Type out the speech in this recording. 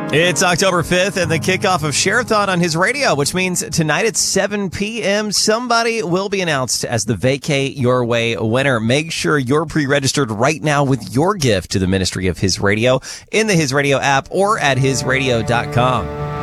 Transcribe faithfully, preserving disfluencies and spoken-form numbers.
It's October fifth and the kickoff of Share-a-thon on His Radio, which means tonight at seven p.m., somebody will be announced as the Vacay Your Way winner. Make sure you're pre-registered right now with your gift to the ministry of His Radio in the His Radio app or at his radio dot com.